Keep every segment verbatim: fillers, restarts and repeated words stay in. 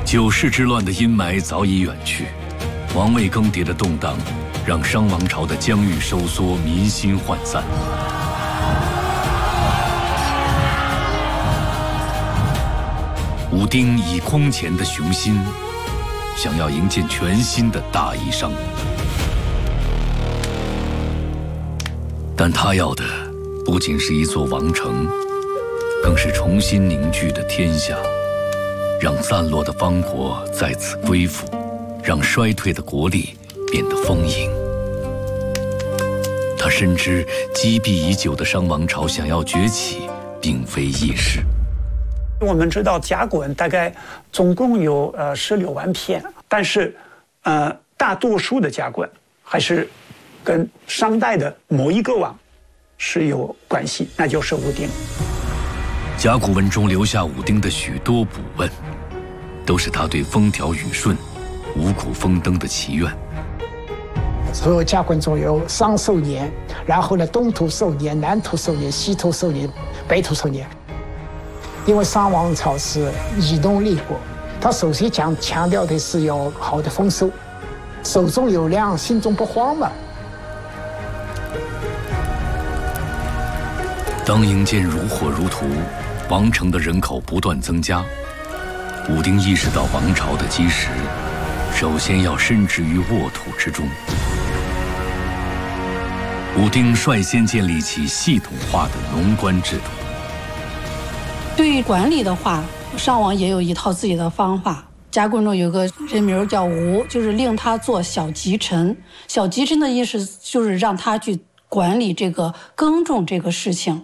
九世之乱的阴霾早已远去，王位更迭的动荡让商王朝的疆域收缩，民心涣散。武丁以空前的雄心，想要营建全新的大夷商，但他要的不仅是一座王城，更是重新凝聚的天下，让散落的方国再次归附，让衰退的国力变得丰盈。他深知积弊已久的商王朝想要崛起，并非易事。 我们知道甲骨文大概总共有呃十六万篇，但是呃大多数的甲骨文还是跟商代的某一个王是有关系，那就是武丁。 甲骨文中留下武丁的许多卜问，都是他对风调雨顺、五谷丰登的祈愿。 所有甲骨文中有商寿年，然后呢东土寿年、南土寿年、西土寿年、北土寿年。因为商王朝是以农立国，他首先讲强调的是要好的丰收，手中有粮，心中不慌嘛。 当营建如火如荼，王城的人口不断增加，武丁意识到王朝的基石，首先要深植于沃土之中。武丁率先建立起系统化的农官制度。 对于管理的话，商王也有一套自己的方法。甲骨文中有个人名叫吴，就是令他做小集臣。小集臣的意思就是让他去管理这个耕种这个事情。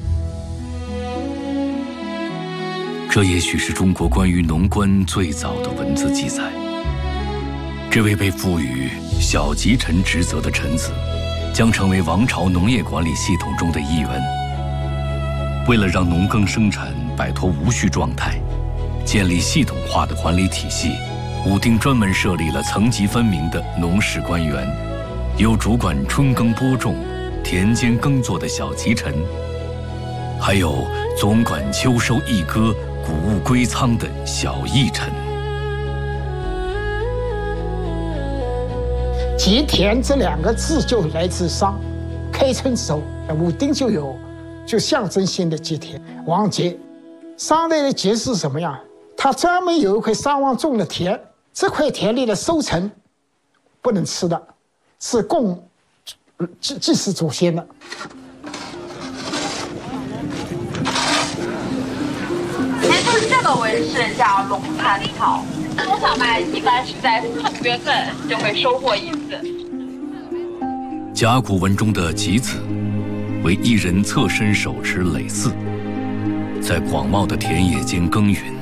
这也许是中国关于农官最早的文字记载。这位被赋予小集臣职责的臣子，将成为王朝农业管理系统中的一员。为了让农耕生产摆脱无序状态，建立系统化的管理体系，武丁专门设立了层级分明的农事官员，有主管春耕播种、田间耕作的小集臣，还有总管秋收益割、谷物归仓的小役臣。 集田这两个字就来自商，开春时候武丁就有就象征性的集田王节。商代的节是什么样？他专门有一块商王种的田，这块田里的收成不能吃的，是供祭祭祀祖先的。 也就是这个纹饰叫龙蚕草，中小麦一般是在四月份就会收获一次。 甲骨文中的集子为一人侧身手持耒耜，在广袤的田野间耕耘。